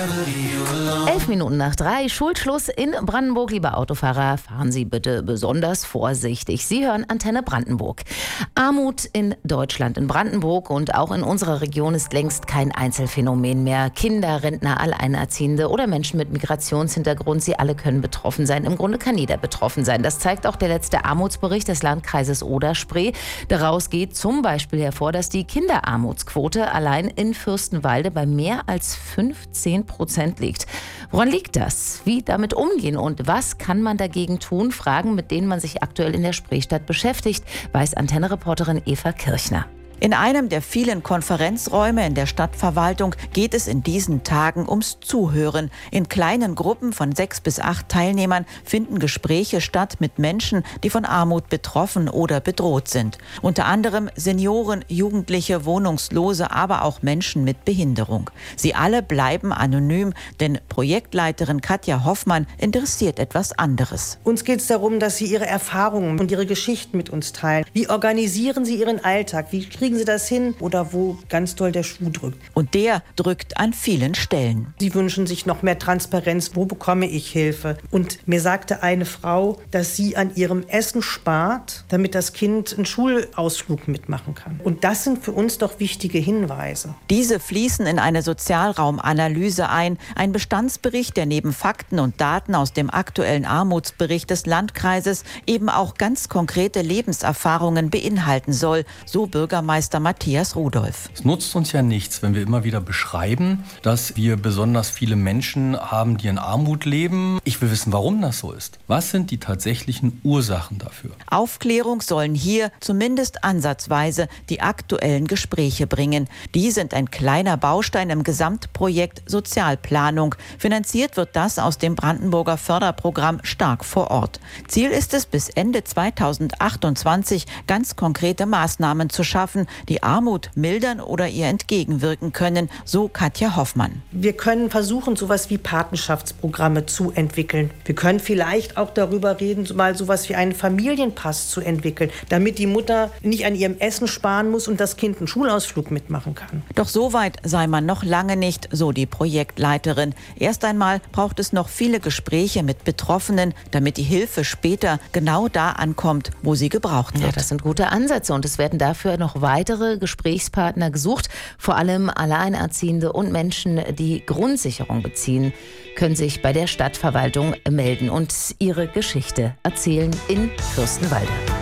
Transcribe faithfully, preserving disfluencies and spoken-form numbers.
Elf Minuten nach drei, Schulschluss in Brandenburg. Liebe Autofahrer, fahren Sie bitte besonders vorsichtig. Sie hören Antenne Brandenburg. Armut in Deutschland, in Brandenburg und auch in unserer Region ist längst kein Einzelfänomen mehr. Kinder, Rentner, Alleinerziehende oder Menschen mit Migrationshintergrund, sie alle können betroffen sein. Im Grunde kann jeder betroffen sein. Das zeigt auch der letzte Armutsbericht des Landkreises Oder-Spree. Daraus geht zum Beispiel hervor, dass die Kinderarmutsquote allein in Fürstenwalde bei mehr als fünfzehn Prozent liegt. Woran liegt das? Wie damit umgehen und was kann man dagegen tun? Fragen, mit denen man sich aktuell in der Spreestadt beschäftigt, weiß Antenne-Reporterin Eva Kirchner. In einem der vielen Konferenzräume in der Stadtverwaltung geht es in diesen Tagen ums Zuhören. In kleinen Gruppen von sechs bis acht Teilnehmern finden Gespräche statt mit Menschen, die von Armut betroffen oder bedroht sind. Unter anderem Senioren, Jugendliche, Wohnungslose, aber auch Menschen mit Behinderung. Sie alle bleiben anonym, denn Projektleiterin Katja Hoffmann interessiert etwas anderes. Uns geht es darum, dass Sie Ihre Erfahrungen und Ihre Geschichten mit uns teilen. Wie organisieren Sie Ihren Alltag? Wie kriegen Sie das hin oder wo ganz doll der Schuh drückt? Und der drückt an vielen Stellen. Sie wünschen sich noch mehr Transparenz. Wo bekomme ich Hilfe? Und mir sagte eine Frau, dass sie an ihrem Essen spart, damit das Kind einen Schulausflug mitmachen kann. Und das sind für uns doch wichtige Hinweise. Diese fließen in eine Sozialraumanalyse ein. Ein Bestandsbericht, der neben Fakten und Daten aus dem aktuellen Armutsbericht des Landkreises eben auch ganz konkrete Lebenserfahrungen beinhalten soll, so Bürgermeister Matthias Rudolph. Es nutzt uns ja nichts, wenn wir immer wieder beschreiben, dass wir besonders viele Menschen haben, die in Armut leben. Ich will wissen, warum das so ist. Was sind die tatsächlichen Ursachen dafür? Aufklärung sollen hier zumindest ansatzweise die aktuellen Gespräche bringen. Die sind ein kleiner Baustein im Gesamtprojekt Sozialplanung. Finanziert wird das aus dem Brandenburger Förderprogramm Stark vor Ort. Ziel ist es, bis Ende zweitausendachtundzwanzig ganz konkrete Maßnahmen zu schaffen, die Armut mildern oder ihr entgegenwirken können, so Katja Hoffmann. Wir können versuchen, sowas wie Patenschaftsprogramme zu entwickeln. Wir können vielleicht auch darüber reden, mal sowas wie einen Familienpass zu entwickeln, damit die Mutter nicht an ihrem Essen sparen muss und das Kind einen Schulausflug mitmachen kann. Doch so weit sei man noch lange nicht, so die Projektleiterin. Erst einmal braucht es noch viele Gespräche mit Betroffenen, damit die Hilfe später genau da ankommt, wo sie gebraucht wird. Ja, das sind gute Ansätze und es werden dafür noch weitere Gesprächspartner gesucht. Vor allem Alleinerziehende und Menschen, die Grundsicherung beziehen, können sich bei der Stadtverwaltung melden und ihre Geschichte erzählen in Fürstenwalde.